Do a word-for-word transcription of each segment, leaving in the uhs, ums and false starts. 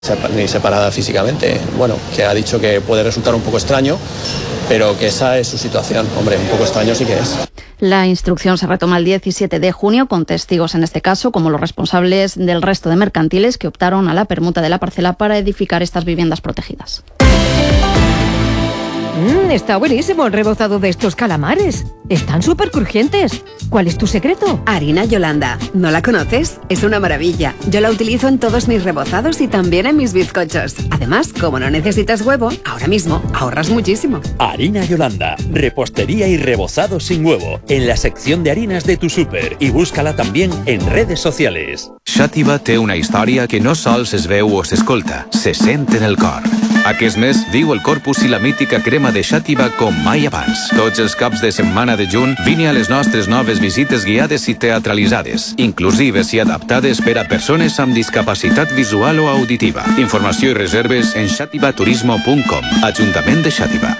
Ni separada físicamente. Bueno, que ha dicho que puede resultar un poco extraño, pero que esa es su situación. Hombre, un poco extraño sí que es. La instrucción se retoma el diecisiete de junio con testigos en este caso, como los responsables del resto de mercantiles que optaron a la permuta de la parcela para edificar estas viviendas protegidas. Mmm, está buenísimo el rebozado de estos calamares. Están súper crujientes. ¿Cuál es tu secreto? Harina Yolanda. ¿No la conoces? Es una maravilla. Yo la utilizo en todos mis rebozados y también en mis bizcochos. Además, como no necesitas huevo, ahora mismo ahorras muchísimo. Harina Yolanda. Repostería y rebozado sin huevo. En la sección de harinas de tu súper. Y búscala también en redes sociales. Xàtiva té una història que no sols es veu o s'escolta, se sent en el cor. Aquest mes viu el Corpus i la mítica crema de Xàtiva com mai abans. Tots els caps de setmana de juny vine a les nostres noves visites guiades i teatralitzades, inclusives i adaptades per a persones amb discapacitat visual o auditiva. Informació i reserves en xàtiva turismo punt com. Ajuntament de Xàtiva.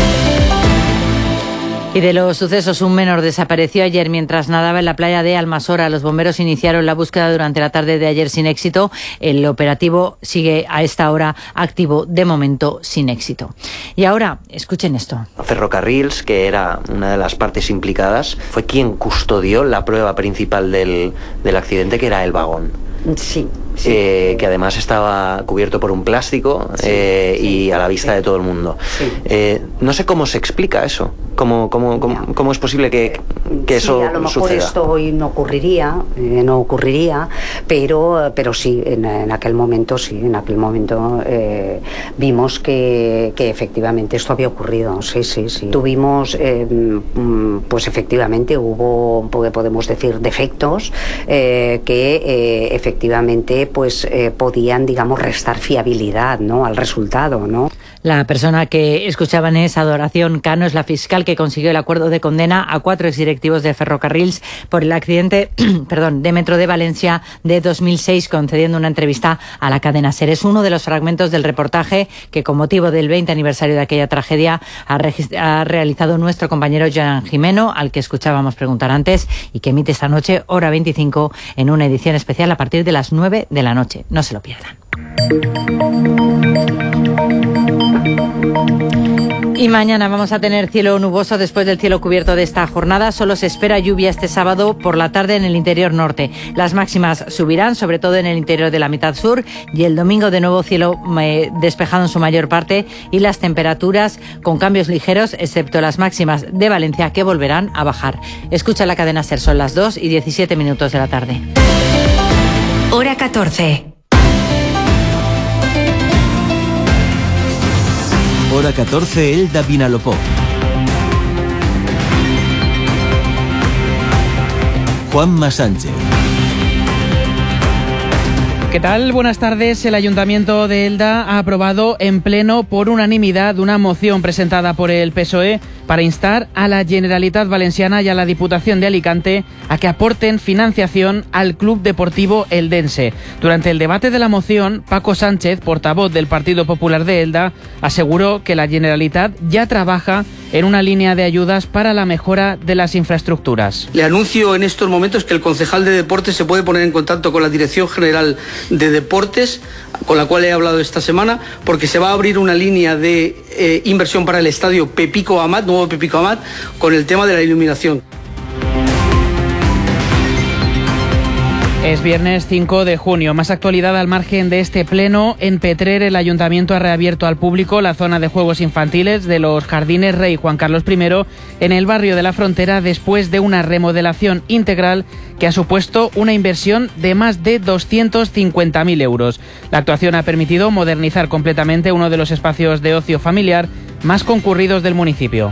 Y de los sucesos, un menor desapareció ayer mientras nadaba en la playa de Almasora. Los bomberos iniciaron la búsqueda durante la tarde de ayer sin éxito. El operativo sigue a esta hora activo, de momento sin éxito. Y ahora, escuchen esto. Ferrocarrils, que era una de las partes implicadas, fue quien custodió la prueba principal del, del accidente, que era el vagón. Sí. Sí. Eh, que además estaba cubierto por un plástico sí, eh, sí, y a la vista sí. de todo el mundo. Sí. Eh, no sé cómo se explica eso. ¿Cómo, cómo, cómo, cómo es posible que, que sí, eso a lo mejor suceda? Esto hoy no ocurriría, eh, no ocurriría, pero, pero sí, en, en aquel momento sí, en aquel momento eh, vimos que, que efectivamente esto había ocurrido. Sí, sí, sí. Tuvimos, eh, pues efectivamente hubo, podemos decir, defectos eh, que eh, efectivamente pues eh, podían, digamos, restar fiabilidad, ¿no?, al resultado, ¿no? La persona que escuchaban es Adoración Cano, es la fiscal que consiguió el acuerdo de condena a cuatro exdirectivos de Ferrocarrils por el accidente perdón, de Metro de Valencia de dos mil seis, concediendo una entrevista a la cadena SER. Es uno de los fragmentos del reportaje que, con motivo del veinte aniversario de aquella tragedia, ha, ha realizado nuestro compañero Joan Jimeno, al que escuchábamos preguntar antes, y que emite esta noche, hora veinticinco, en una edición especial a partir de las nueve de la noche. No se lo pierdan. Y mañana vamos a tener cielo nuboso después del cielo cubierto de esta jornada. Solo se espera lluvia este sábado por la tarde en el interior norte. Las máximas subirán, sobre todo en el interior de la mitad sur, y el domingo de nuevo cielo eh, despejado en su mayor parte, y las temperaturas con cambios ligeros, excepto las máximas de Valencia, que volverán a bajar. Escucha la cadena SER, son las dos y diecisiete minutos de la tarde. Hora catorce. Hora catorce, Elda Vinalopó. Juanma Sánchez. ¿Qué tal? Buenas tardes. El Ayuntamiento de Elda ha aprobado en pleno por unanimidad una moción presentada por el P S O E para instar a la Generalitat Valenciana y a la Diputación de Alicante a que aporten financiación al Club Deportivo Eldense. Durante el debate de la moción, Paco Sánchez, portavoz del Partido Popular de Elda, aseguró que la Generalitat ya trabaja en una línea de ayudas para la mejora de las infraestructuras. Le anuncio en estos momentos que el concejal de Deportes se puede poner en contacto con la Dirección General de Deportes, con la cual he hablado esta semana, porque se va a abrir una línea de eh, inversión para el estadio Pepico Amat, nuevo Pepico Amat, con el tema de la iluminación. Es viernes cinco de junio. Más actualidad al margen de este pleno. En Petrer, el Ayuntamiento ha reabierto al público la zona de juegos infantiles de los Jardines Rey Juan Carlos primero en el barrio de la Frontera, después de una remodelación integral que ha supuesto una inversión de más de doscientos cincuenta mil euros. La actuación ha permitido modernizar completamente uno de los espacios de ocio familiar más concurridos del municipio.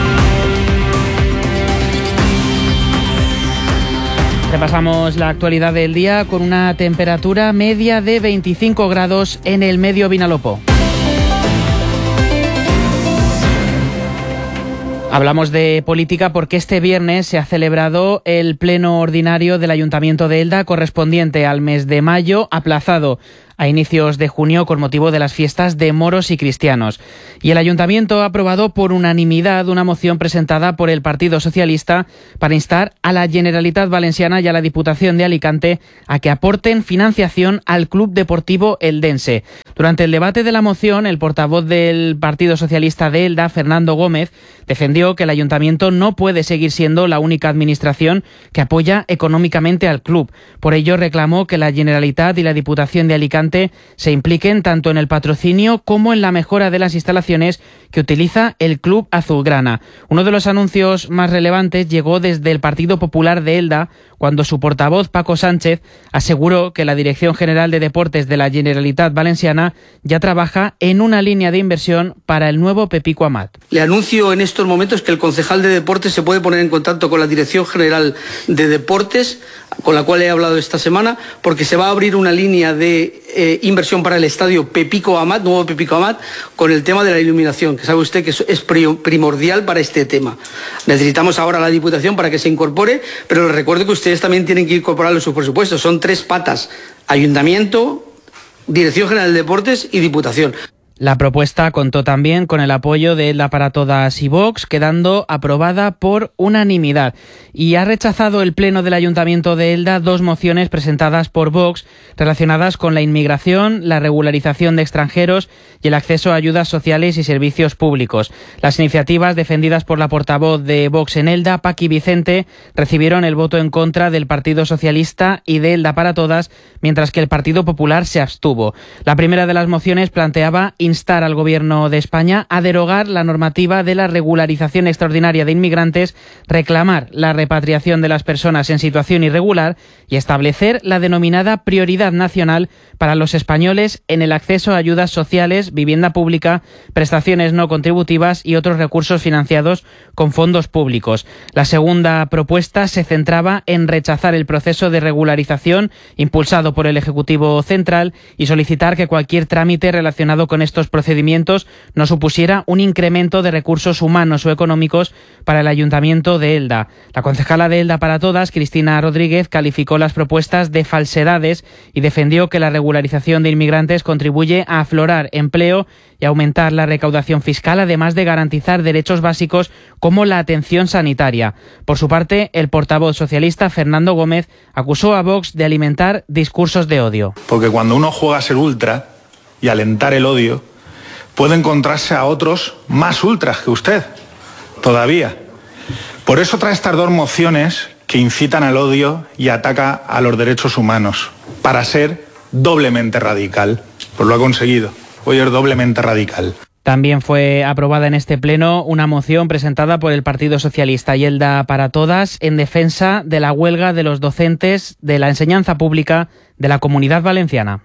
Repasamos la actualidad del día con una temperatura media de veinticinco grados en el Medio Vinalopó. Hablamos de política porque este viernes se ha celebrado el pleno ordinario del Ayuntamiento de Elda correspondiente al mes de mayo, aplazado a inicios de junio con motivo de las fiestas de moros y cristianos. Y el Ayuntamiento ha aprobado por unanimidad una moción presentada por el Partido Socialista para instar a la Generalitat Valenciana y a la Diputación de Alicante a que aporten financiación al Club Deportivo Eldense. Durante el debate de la moción, el portavoz del Partido Socialista de Elda, Fernando Gómez, defendió que el Ayuntamiento no puede seguir siendo la única administración que apoya económicamente al club. Por ello, reclamó que la Generalitat y la Diputación de Alicante se impliquen tanto en el patrocinio como en la mejora de las instalaciones que utiliza el Club Azulgrana. Uno de los anuncios más relevantes llegó desde el Partido Popular de Elda, cuando su portavoz, Paco Sánchez, aseguró que la Dirección General de Deportes de la Generalitat Valenciana ya trabaja en una línea de inversión para el nuevo Pepico Amat. Le anuncio en estos momentos que el concejal de Deportes se puede poner en contacto con la Dirección General de Deportes, con la cual he hablado esta semana, porque se va a abrir una línea de eh, inversión para el estadio Pepico Amat, nuevo Pepico Amat, con el tema de la iluminación, que sabe usted que es primordial para este tema. Necesitamos ahora la Diputación para que se incorpore, pero les recuerdo que ustedes también tienen que incorporarlo en sus presupuestos. Son tres patas: Ayuntamiento, Dirección General de Deportes y Diputación. La propuesta contó también con el apoyo de Elda para Todas y Vox, quedando aprobada por unanimidad. Y ha rechazado el Pleno del Ayuntamiento de Elda dos mociones presentadas por Vox relacionadas con la inmigración, la regularización de extranjeros y el acceso a ayudas sociales y servicios públicos. Las iniciativas defendidas por la portavoz de Vox en Elda, Paqui Vicente, recibieron el voto en contra del Partido Socialista y de Elda para Todas, mientras que el Partido Popular se abstuvo. La primera de las mociones planteaba instar al Gobierno de España a derogar la normativa de la regularización extraordinaria de inmigrantes, reclamar la repatriación de las personas en situación irregular y establecer la denominada prioridad nacional para los españoles en el acceso a ayudas sociales, vivienda pública, prestaciones no contributivas y otros recursos financiados con fondos públicos. La segunda propuesta se centraba en rechazar el proceso de regularización impulsado por el Ejecutivo Central y solicitar que cualquier trámite relacionado con estos procedimientos no supusiera un incremento de recursos humanos o económicos para el Ayuntamiento de Elda. La concejala de Elda para Todas, Cristina Rodríguez, calificó las propuestas de falsedades y defendió que la regularización de inmigrantes contribuye a aflorar empleo y aumentar la recaudación fiscal, además de garantizar derechos básicos como la atención sanitaria. Por su parte, el portavoz socialista, Fernando Gómez, acusó a Vox de alimentar discursos de odio. Porque cuando uno juega a ser ultra y alentar el odio, puede encontrarse a otros más ultras que usted, todavía. Por eso trae estas dos mociones que incitan al odio y ataca a los derechos humanos, para ser doblemente radical. Pues lo ha conseguido, hoy es doblemente radical. También fue aprobada en este pleno una moción presentada por el Partido Socialista y Elda para Todas en defensa de la huelga de los docentes de la enseñanza pública de la Comunidad Valenciana.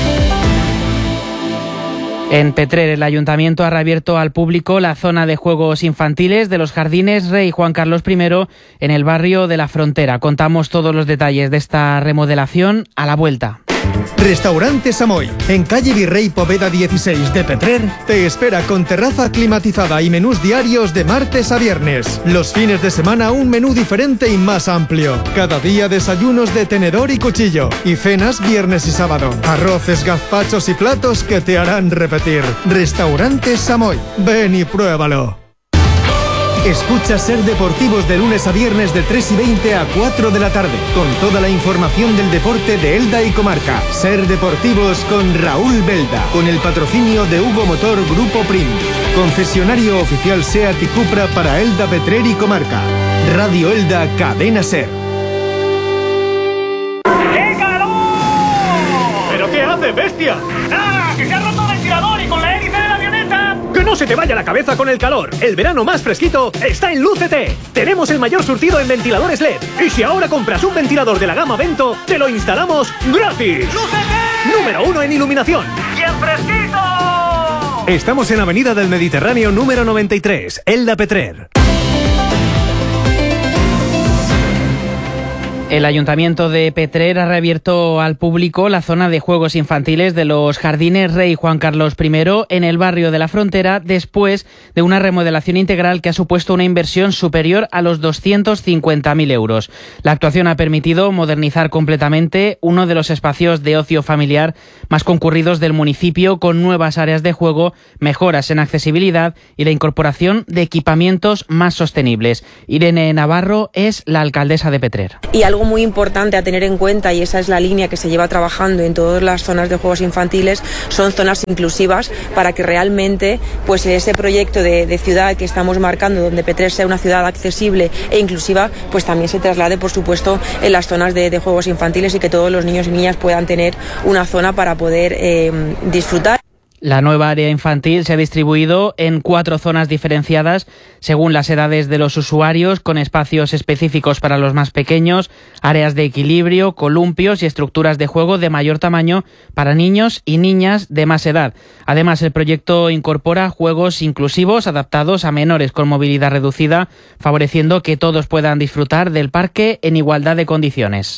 En Petrer, el Ayuntamiento ha reabierto al público la zona de juegos infantiles de los Jardines Rey Juan Carlos primero en el barrio de La Frontera. Contamos todos los detalles de esta remodelación a la vuelta. Restaurante Samoy, en calle Virrey Poveda dieciséis de Petrer, te espera con terraza climatizada y menús diarios de martes a viernes. Los fines de semana un menú diferente y más amplio. Cada día desayunos de tenedor y cuchillo. Y cenas viernes y sábado. Arroces, gazpachos y platos que te harán repetir. Restaurante Samoy, ven y pruébalo. Escucha Ser Deportivos de lunes a viernes de tres y veinte a cuatro de la tarde, con toda la información del deporte de Elda y comarca. Ser Deportivos con Raúl Belda, con el patrocinio de Hugo Motor Grupo Prim, concesionario oficial SEAT y Cupra para Elda, Petrer y comarca. Radio Elda, Cadena Ser. ¡Qué calor! ¿Pero qué hace, bestia? ¡Nada! ¡Que se ha roto el ventilador y con la hélice de la avioneta! ¡Que no se te vaya la cabeza con el calor! El verano más fresquito está en Lucete. Tenemos el mayor surtido en ventiladores L E D. Y si ahora compras un ventilador de la gama Vento, te lo instalamos gratis. ¡Lucete! Número uno en iluminación. ¡Y en fresquito! Estamos en Avenida del Mediterráneo número noventa y tres, Elda, Petrer. El Ayuntamiento de Petrer ha reabierto al público la zona de juegos infantiles de los Jardines Rey Juan Carlos primero en el barrio de la Frontera, después de una remodelación integral que ha supuesto una inversión superior a los doscientos cincuenta mil euros. La actuación ha permitido modernizar completamente uno de los espacios de ocio familiar más concurridos del municipio, con nuevas áreas de juego, mejoras en accesibilidad y la incorporación de equipamientos más sostenibles. Irene Navarro es la alcaldesa de Petrer. Y algo muy importante a tener en cuenta, y esa es la línea que se lleva trabajando en todas las zonas de juegos infantiles, son zonas inclusivas, para que realmente pues ese proyecto de, de ciudad que estamos marcando, donde Petrer sea una ciudad accesible e inclusiva, pues también se traslade, por supuesto, en las zonas de, de juegos infantiles, y que todos los niños y niñas puedan tener una zona para poder eh, disfrutar. La nueva área infantil se ha distribuido en cuatro zonas diferenciadas según las edades de los usuarios, con espacios específicos para los más pequeños, áreas de equilibrio, columpios y estructuras de juego de mayor tamaño para niños y niñas de más edad. Además, el proyecto incorpora juegos inclusivos adaptados a menores con movilidad reducida, favoreciendo que todos puedan disfrutar del parque en igualdad de condiciones.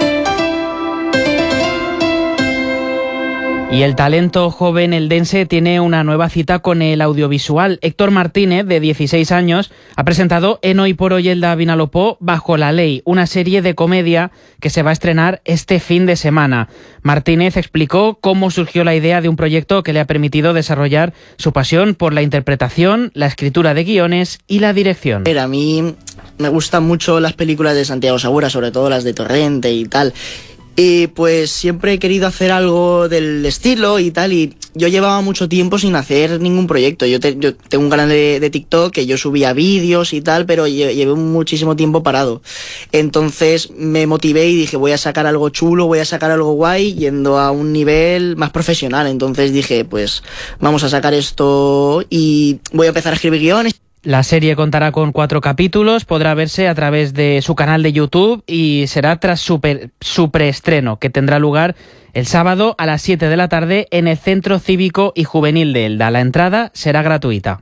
Y el talento joven eldense tiene una nueva cita con el audiovisual. Héctor Martínez, de dieciséis años, ha presentado en Hoy por Hoy Elda Vinalopó Bajo la Ley, una serie de comedia que se va a estrenar este fin de semana. Martínez explicó cómo surgió la idea de un proyecto que le ha permitido desarrollar su pasión por la interpretación, la escritura de guiones y la dirección. A mí me gustan mucho las películas de Santiago Segura, sobre todo las de Torrente y tal. Y pues siempre he querido hacer algo del estilo y tal, y yo llevaba mucho tiempo sin hacer ningún proyecto. Yo, te, yo tengo un canal de, de TikTok que yo subía vídeos y tal, pero lle, llevé muchísimo tiempo parado. Entonces me motivé y dije, voy a sacar algo chulo, voy a sacar algo guay, yendo a un nivel más profesional. Entonces dije, pues vamos a sacar esto y voy a empezar a escribir guiones. La serie contará con cuatro capítulos, podrá verse a través de su canal de YouTube y será tras su, per, su preestreno, que tendrá lugar el sábado a las siete de la tarde en el Centro Cívico y Juvenil de Elda. La entrada será gratuita.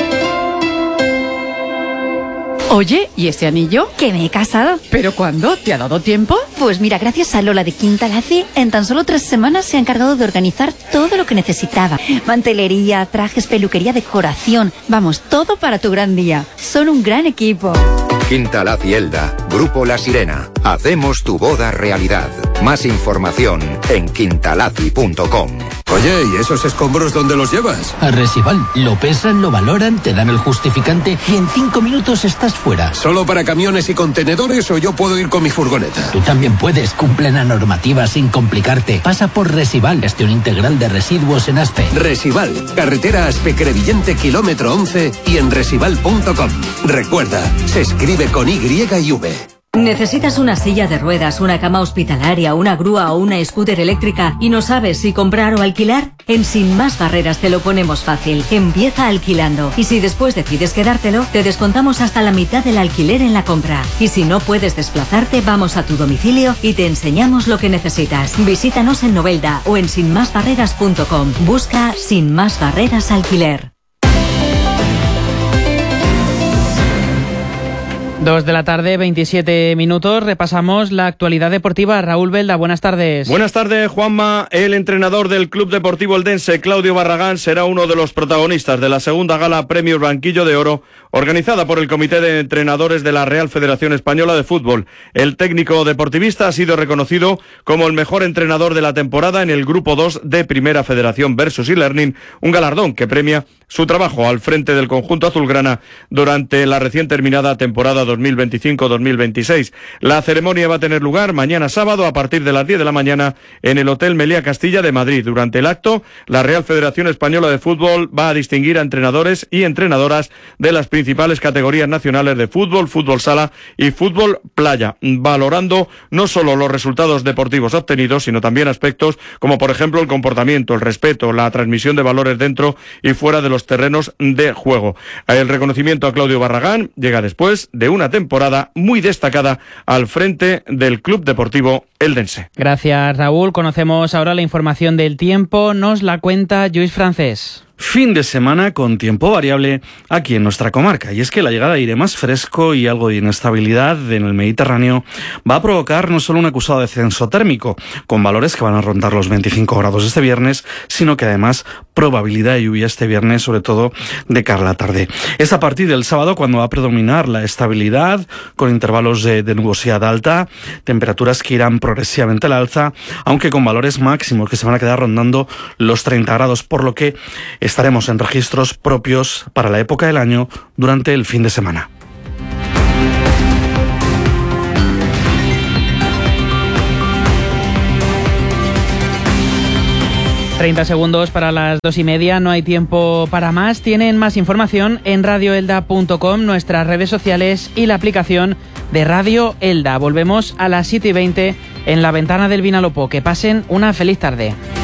Oye, ¿y ese anillo? Que me he casado. ¿Pero cuándo? ¿Te ha dado tiempo? Pues mira, gracias a Lola de Quinta Laci, en tan solo tres semanas se ha encargado de organizar todo lo que necesitaba. Mantelería, trajes, peluquería, decoración. Vamos, todo para tu gran día. Son un gran equipo. Quinta Laci Elda, Grupo La Sirena. Hacemos tu boda realidad. Más información en quintalaci punto com. Oye, ¿y esos escombros dónde los llevas? A Resival. Lo pesan, lo valoran, te dan el justificante y en cinco minutos estás fuera. ¿Solo para camiones y contenedores o yo puedo ir con mi furgoneta? Tú también puedes. Cumple la normativa sin complicarte. Pasa por Resival, gestión integral de residuos en Aspe. Resival, carretera Aspe-Crevillente, kilómetro once y en resival punto com. Recuerda, se escribe con Y y V. ¿Necesitas una silla de ruedas, una cama hospitalaria, una grúa o una scooter eléctrica y no sabes si comprar o alquilar? En Sin Más Barreras te lo ponemos fácil. Empieza alquilando y si después decides quedártelo, te descontamos hasta la mitad del alquiler en la compra. Y si no puedes desplazarte, vamos a tu domicilio y te enseñamos lo que necesitas. Visítanos en Novelda o en sin más barreras punto com. Busca Sin Más Barreras Alquiler. Dos de la tarde, veintisiete minutos. Repasamos la actualidad deportiva. Raúl Belda, buenas tardes. Buenas tardes, Juanma. El entrenador del Club Deportivo Eldense, Claudio Barragán, será uno de los protagonistas de la segunda gala Premios Banquillo de Oro, organizada por el Comité de Entrenadores de la Real Federación Española de Fútbol. El técnico deportivista ha sido reconocido como el mejor entrenador de la temporada en el Grupo dos de Primera Federación Versus e-Learning, un galardón que premia su trabajo al frente del conjunto azulgrana durante la recién terminada temporada dos mil veinticinco dos mil veintiséis. La ceremonia va a tener lugar mañana sábado a partir de las diez de la mañana en el Hotel Meliá Castilla de Madrid. Durante el acto, la Real Federación Española de Fútbol va a distinguir a entrenadores y entrenadoras de las principales categorías nacionales de fútbol, fútbol sala y fútbol playa, valorando no solo los resultados deportivos obtenidos, sino también aspectos como, por ejemplo, el comportamiento, el respeto, la transmisión de valores dentro y fuera de los terrenos de juego. El reconocimiento a Claudio Barragán llega después de una temporada muy destacada al frente del Club Deportivo Eldense. Gracias, Raúl. Conocemos ahora la información del tiempo. Nos la cuenta Lluís Francés. Fin de semana con tiempo variable aquí en nuestra comarca. Y es que la llegada de aire más fresco y algo de inestabilidad en el Mediterráneo va a provocar no solo un acusado descenso térmico, con valores que van a rondar los veinticinco grados este viernes, sino que además probabilidad de lluvia este viernes, sobre todo de cara a la tarde. Es a partir del sábado cuando va a predominar la estabilidad, con intervalos de, de nubosidad alta, temperaturas que irán progresivamente al alza, aunque con valores máximos que se van a quedar rondando los treinta grados, por lo que estaremos en registros propios para la época del año durante el fin de semana. treinta segundos para las dos y media, no hay tiempo para más. Tienen más información en radio elda punto com, nuestras redes sociales y la aplicación de Radio Elda. Volvemos a las siete y veinte en la ventana del Vinalopó. Que pasen una feliz tarde.